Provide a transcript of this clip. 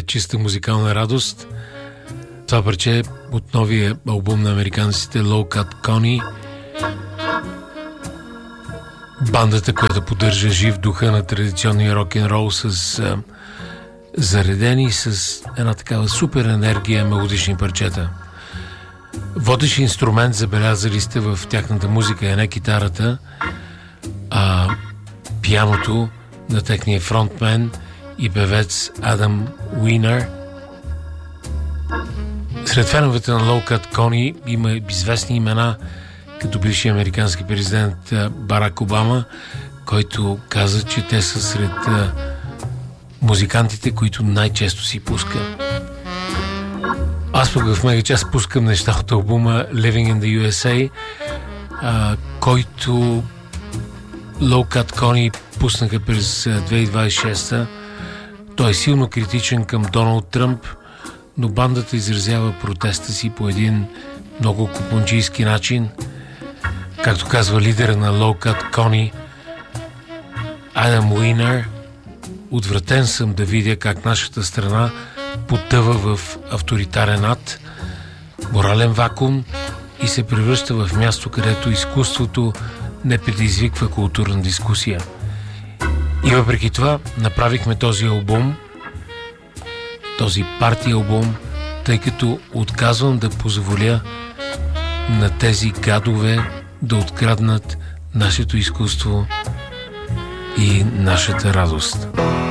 чиста музикална радост. Това парче е от новия албум на американците Low Cut Connie. Бандата, която поддържа жив духа на традиционния рок-н-рол с заредени с една такава супер енергия мелодични парчета. Водещ инструмент, забелязали сте в тяхната музика, е не китарата, а пианото на техния фронтмен и певец Адам Уинър. Сред феновете на Low Cut Connie има известни имена, като бивши американски президент Барак Обама, който каза, че те са сред музикантите, които най-често си пуска. Аз пък в мега-час пускам неща от албума Living in the USA, който Low Cut Connie пуснаха през 2026. Той е силно критичен към Доналд Тръмп, но бандата изразява протеста си по един много купонджийски начин. Както казва лидера на Low Cut Connie, Адам Уинър: отвратен съм да видя как нашата страна потъва в авторитарен ад, морален вакуум и се превръща в място, където изкуството не предизвиква културна дискусия. И въпреки това направихме този албум, този парти албум, тъй като отказвам да позволя на тези гадове да откраднат нашето изкуство и нашата радост.